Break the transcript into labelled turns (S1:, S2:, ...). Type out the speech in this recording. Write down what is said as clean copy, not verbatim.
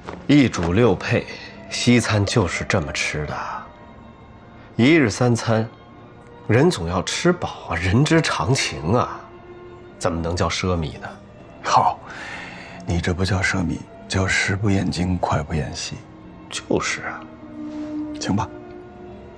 S1: 一主六配，西餐就是这么吃的。一日三餐，人总要吃饱啊，人之常情啊，怎么能叫奢靡呢？
S2: 好，你这不叫奢靡，叫食不厌精，脍不厌细。
S1: 就是啊，
S2: 请吧。